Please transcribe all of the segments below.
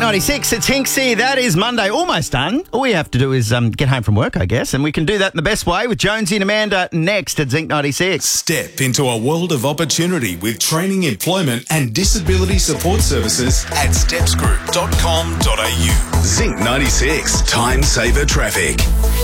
96, it's Hinksy. That is Monday, almost done. All we have to do is get home from work, I guess, and we can do that in the best way with Jonesy and Amanda next at Zinc 96. Step into a world of opportunity with training, employment and disability support services at stepsgroup.com.au. Zinc 96, time saver traffic.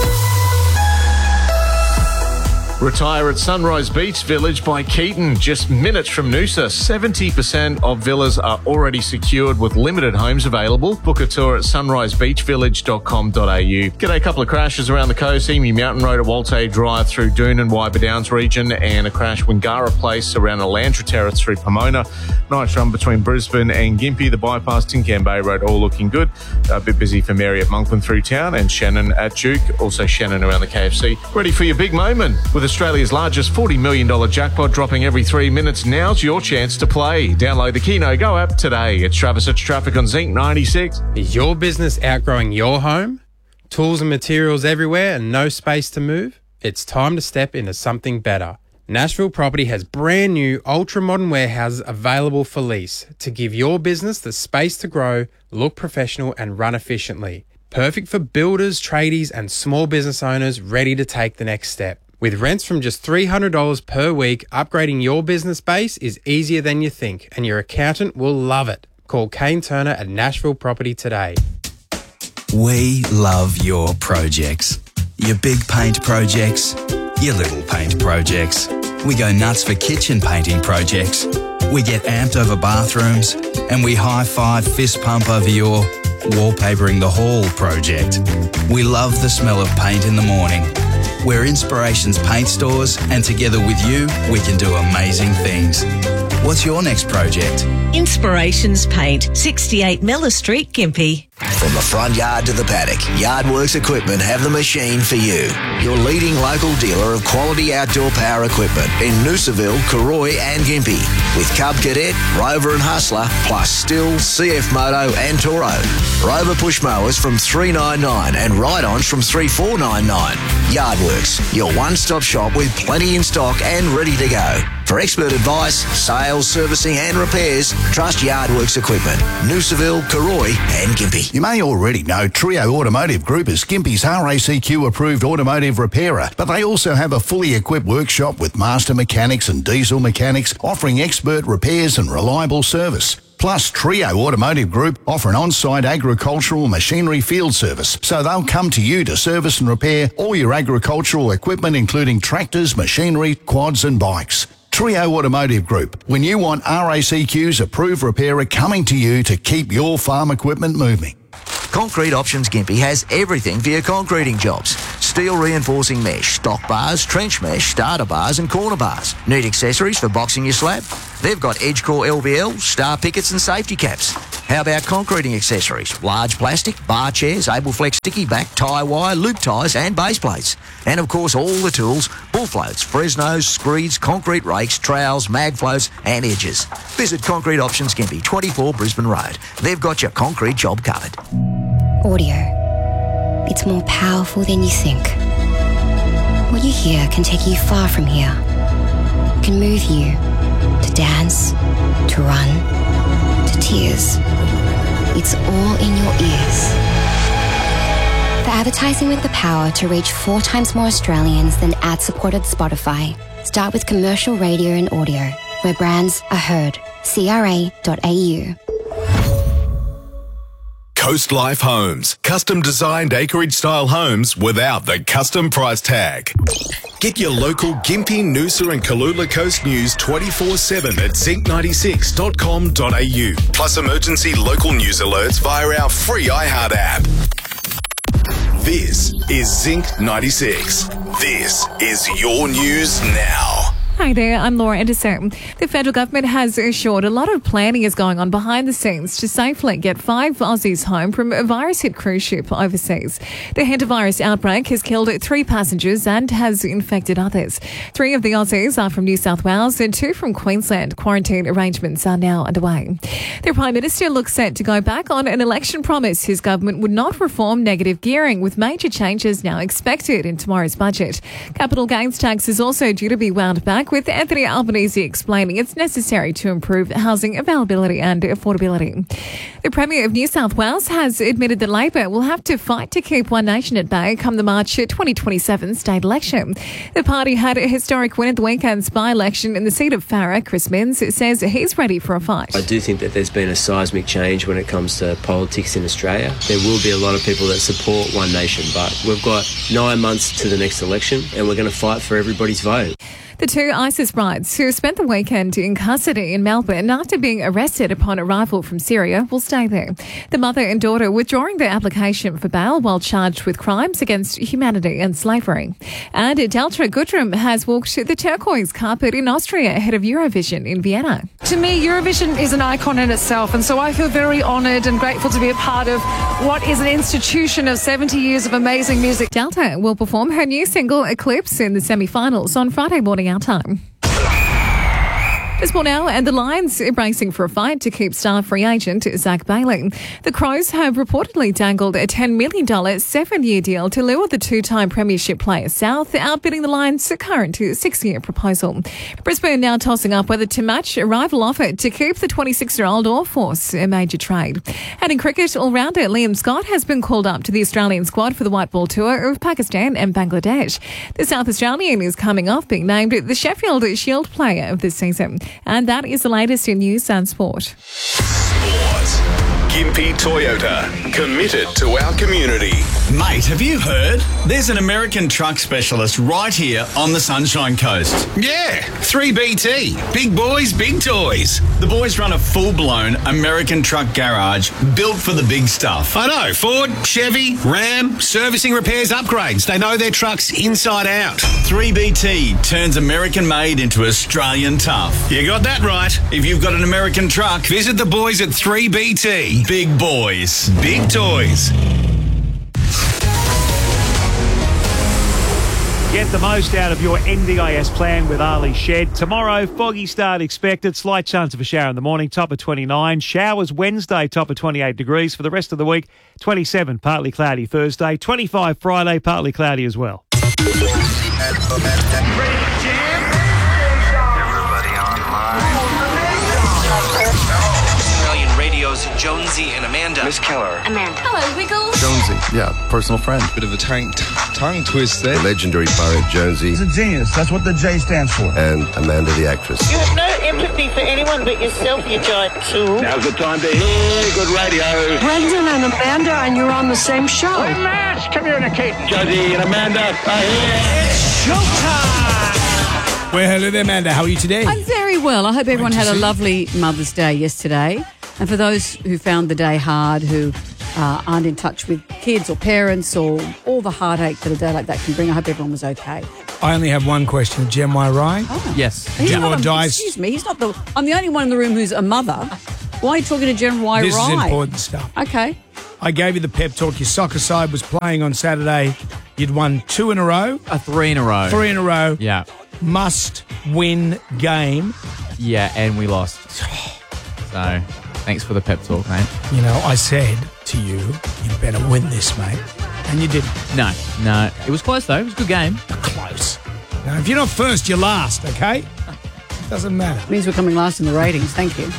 Retire at Sunrise Beach Village by Keaton, just minutes from Noosa. 70% of villas are already secured with limited homes available. Book a tour at sunrisebeachvillage.com.au. Get a couple of crashes around the coast, Emu Mountain Road at Walte Drive through Doon and Wyber Downs region, and a crash Wingara Place around Elantra Terrace through Pomona. Nice run between Brisbane and Gympie, the bypass, Tincan Bay Road, all looking good. A bit busy for Mary at Monkland through town and Shannon at Duke. Also Shannon around the KFC. Ready for your big moment with Australia's largest $40 million jackpot dropping every 3 minutes. Now's your chance to play. Download the Keno Go app today. It's Travis at Traffic on Zinc 96. Is your business outgrowing your home? Tools and materials everywhere and no space to move? It's time to step into something better. Nashville Property has brand new ultra-modern warehouses available for lease to give your business the space to grow, look professional and run efficiently. Perfect for builders, tradies and small business owners ready to take the next step. With rents from just $300 per week, upgrading your business base is easier than you think, and your accountant will love it. Call Kane Turner at Nashville Property today. We love your projects. Your big paint projects, your little paint projects. We go nuts for kitchen painting projects. We get amped over bathrooms, and we high-five fist pump over your wallpapering the hall project. We love the smell of paint in the morning. We're Inspirations Paint Stores, and together with you, we can do amazing things. What's your next project? Inspirations Paint, 68 Miller Street, Gympie. From the front yard to the paddock, Yardworks Equipment have the machine for you. Your leading local dealer of quality outdoor power equipment in Noosaville, Karoi and Gympie. With Cub Cadet, Rover and Hustler, plus Still, CF Moto and Toro. Rover push mowers from $399 and ride-ons from $3,499. Yardworks, your one-stop shop with plenty in stock and ready to go. For expert advice, sales, servicing and repairs, trust Yardworks Equipment, Noosaville, Karoi and Gympie. You may already know Trio Automotive Group is Gympie's RACQ approved automotive repairer, but they also have a fully equipped workshop with master mechanics and diesel mechanics offering expert repairs and reliable service. Plus, Trio Automotive Group offer an on-site agricultural machinery field service, so they'll come to you to service and repair all your agricultural equipment, including tractors, machinery, quads and bikes. Trio Automotive Group, when you want RACQ's approved repairer coming to you to keep your farm equipment moving. Concrete Options Gympie has everything for your concreting jobs. Steel reinforcing mesh, stock bars, trench mesh, starter bars and corner bars. Need accessories for boxing your slab? They've got Edgecore LVL, star pickets and safety caps. How about concreting accessories? Large plastic, bar chairs, AbleFlex sticky back, tie wire, loop ties and base plates. And of course all the tools, bull floats, Fresnos, screeds, concrete rakes, trowels, mag floats and edges. Visit Concrete Options Gympie, 24 Brisbane Road. They've got your concrete job covered. Audio. It's more powerful than you think. What you hear can take you far from here. It can move you to dance, to run, to tears. It's all in your ears. For advertising with the power to reach 4 times more Australians than ad-supported Spotify, start with commercial radio and audio, where brands are heard. CRA.au. Coast Life Homes. Custom designed acreage-style homes without the custom price tag. Get your local Gympie, Noosa and Kalula Coast news 24/7 at zinc96.com.au. Plus emergency local news alerts via our free iHeart app. This is Zinc 96. This is your news now. Hi there, I'm Laura Anderson. The federal government has assured a lot of planning is going on behind the scenes to safely get 5 Aussies home from a virus-hit cruise ship overseas. The hantavirus outbreak has killed 3 passengers and has infected others. 3 of the Aussies are from New South Wales and 2 from Queensland. Quarantine arrangements are now underway. The Prime Minister looks set to go back on an election promise his government would not reform negative gearing, with major changes now expected in tomorrow's budget. Capital gains tax is also due to be wound back strike, with Anthony Albanese explaining it's necessary to improve housing availability and affordability. The Premier of New South Wales has admitted that Labor will have to fight to keep One Nation at bay come the March 2027 state election. The party had a historic win at the weekend's by-election in the seat of Farrer. Chris Minns says he's ready for a fight. I do think that there's been a seismic change when it comes to politics in Australia. There will be a lot of people that support One Nation, but we've got 9 months to the next election and we're going to fight for everybody's vote. The two ISIS brides who spent the weekend in custody in Melbourne after being arrested upon arrival from Syria will stay there. The mother and daughter withdrawing their application for bail while charged with crimes against humanity and slavery. And Delta Goodrum has walked the turquoise carpet in Austria ahead of Eurovision in Vienna. To me, Eurovision is an icon in itself, and so I feel very honoured and grateful to be a part of what is an institution of 70 years of amazing music. Delta will perform her new single Eclipse in the semi-finals on Friday morning our time. It's more now, and the Lions are bracing for a fight to keep star free agent Zach Bailey. The Crows have reportedly dangled a $10 million 7-year deal to lure the two-time premiership player south, outbidding the Lions' current 6-year proposal. Brisbane now tossing up whether to match a rival offer to keep the 26-year-old or force a major trade. And in cricket, all-rounder Liam Scott has been called up to the Australian squad for the white ball tour of Pakistan and Bangladesh. The South Australian is coming off being named the Sheffield Shield Player of the season. And that is the latest in news and sport. Gympie Toyota, committed to our community. Mate, have you heard? There's an American truck specialist right here on the Sunshine Coast. Yeah, 3BT. Big boys, big toys. The boys run a full-blown American truck garage built for the big stuff. I know, Ford, Chevy, Ram, servicing, repairs, upgrades. They know their trucks inside out. 3BT turns American-made into Australian tough. You got that right. If you've got an American truck, visit the boys at 3BT. Big boys, big toys. Get the most out of your NDIS plan with Ali Shed. Tomorrow, foggy start expected. Slight chance of a shower in the morning, top of 29. Showers Wednesday, top of 28 degrees. For the rest of the week, 27, partly cloudy Thursday. 25 Friday, partly cloudy as well. Jonesy and Amanda. Miss Keller. Amanda. Hello, Wiggles. Jonesy, yeah, personal friend. Bit of a tongue twist there. Legendary poet Jonesy. He's a genius. That's what the J stands for. And Amanda the actress. You have no empathy for anyone but yourself, you giant tool. Now's the time to hear good radio. Brendan and Amanda, and you're on the same show. We must communicate. Jonesy and Amanda are here. It's showtime. Well, hello there, Amanda. How are you today? I'm very well. I hope everyone had a lovely Mother's Day yesterday. And for those who found the day hard, who aren't in touch with kids or parents or all the heartache that a day like that can bring, I hope everyone was okay. I only have one question. Jem Y. Rye? Oh. Yes. Do or die? Excuse me, he's not the... I'm the only one in the room who's a mother. Why are you talking to Jem Y. Rye? This is important stuff. Okay. I gave you the pep talk. Your soccer side was playing on Saturday. You'd won 2 in a row. 3 in a row. 3 in a row. Yeah. Must-win game. Yeah, and we lost. So... thanks for the pep talk, mate. You know, I said to you, you better win this, mate. And you didn't. No. It was close, though. It was a good game. Close. Now, if you're not first, you're last, okay? It doesn't matter. It means we're coming last in the ratings. Thank you.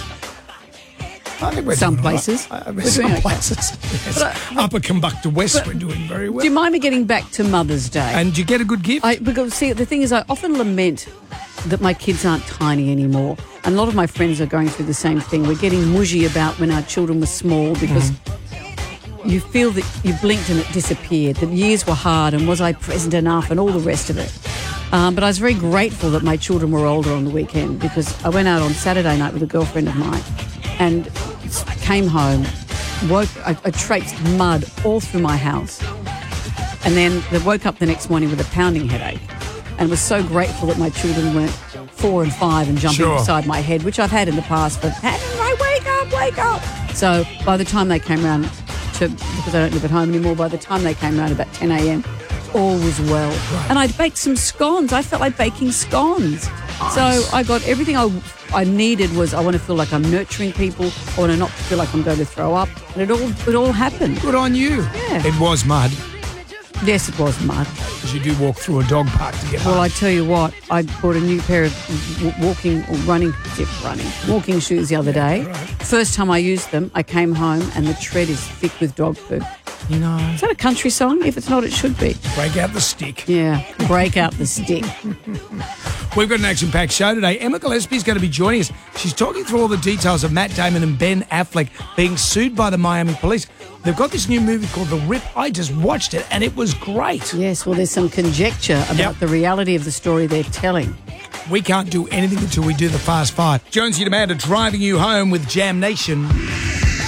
I think we're some places. Some places. Yes. Upper Combukta West, we're doing very well. Do you mind me getting back to Mother's Day? And did you get a good gift? Because, see, the thing is, I often lament that my kids aren't tiny anymore. And a lot of my friends are going through the same thing. We're getting mushy about when our children were small because you feel that you blinked and it disappeared, that years were hard and was I present enough and all the rest of it. But I was very grateful that my children were older on the weekend because I went out on Saturday night with a girlfriend of mine and came home, I traipsed mud all through my house and then I woke up the next morning with a pounding headache and was so grateful that my children weren't 4 and 5 and jumping beside my head, which I've had in the past, but wake up. So by the time they came around because I don't live at home anymore, by the time they came around about 10 a.m, all was well. Right. And I'd baked some scones. I felt like baking scones. Nice. So I got everything I needed was I want to feel like I'm nurturing people. I want to not feel like I'm going to throw up. And it all happened. Good on you. Yeah. It was mud. Yes, it was mud. Because you do walk through a dog park to get Well, home. I tell you what, I bought a new pair of walking shoes the other day. First time I used them, I came home and the tread is thick with dog poo. You know. Is that a country song? If it's not, it should be. Break out the stick. Yeah, break out the stick. We've got an action-packed show today. Emma Gillespie's going to be joining us. She's talking through all the details of Matt Damon and Ben Affleck being sued by the Miami police. They've got this new movie called The Rip. I just watched it, and it was great. Yes, well, there's some conjecture about the reality of the story they're telling. We can't do anything until we do the Fast Five. Jonesy and Amanda driving you home with Jam Nation.